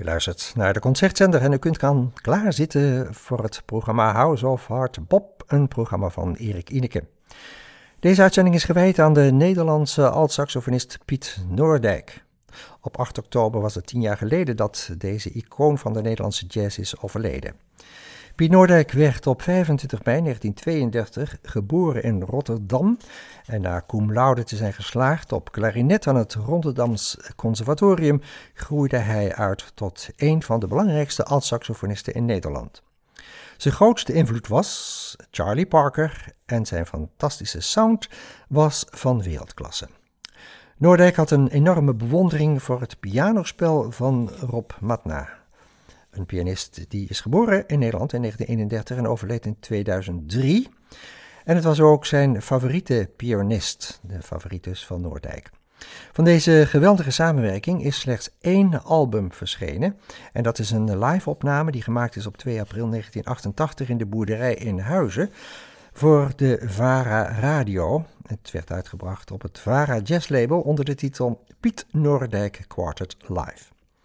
U luistert naar de Concertzender en u kunt gaan klaarzitten voor het programma House of Hard Bop, een programma van Erik Ineke. Deze uitzending is gewijd aan de Nederlandse altsaxofonist Piet Noordijk. Op 8 oktober was het 10 jaar geleden dat deze icoon van de Nederlandse jazz is overleden. Piet Noordijk werd op 25 mei 1932 geboren in Rotterdam en na cum laude te zijn geslaagd op klarinet aan het Rotterdams Conservatorium groeide hij uit tot een van de belangrijkste altsaxofonisten in Nederland. Zijn grootste invloed was Charlie Parker en zijn fantastische sound was van wereldklasse. Noordijk had een enorme bewondering voor het pianospel van Rob Matna. Een pianist die is geboren in Nederland in 1931 en overleed in 2003. En het was ook zijn favoriete pianist, de favoriet van Noordijk. Van deze geweldige samenwerking is slechts 1 album verschenen. En dat is een live-opname die gemaakt is op 2 april 1988 in de boerderij in Huizen voor de VARA Radio. Het werd uitgebracht op het VARA Jazz Label onder de titel Piet Noordijk Quartet Live.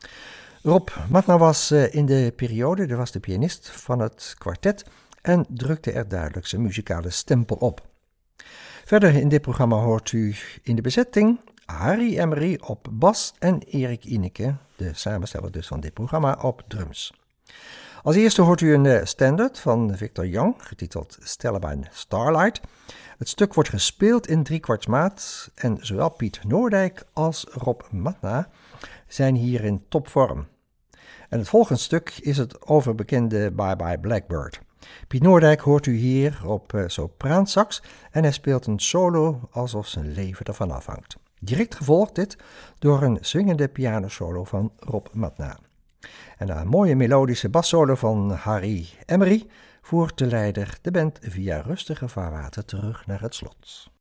Rob Matna was in de periode, was de pianist van het kwartet en drukte er duidelijk zijn muzikale stempel op. Verder in dit programma hoort u in de bezetting Harry Emery op bas en Erik Ineke, de samensteller dus van dit programma, op drums. Als eerste hoort u een standard van Victor Young, getiteld Stellabine Starlight. Het stuk wordt gespeeld in 3/4 maat en zowel Piet Noordijk als Rob Matna zijn hier in topvorm. En het volgende stuk is het overbekende Bye Bye Blackbird. Piet Noordijk hoort u hier op sopraansax en hij speelt een solo alsof zijn leven ervan afhangt. Direct gevolgd dit door een swingende pianosolo van Rob Matna. En na een mooie melodische bassolo van Harry Emery voert de leider de band via rustige vaarwater terug naar het slot.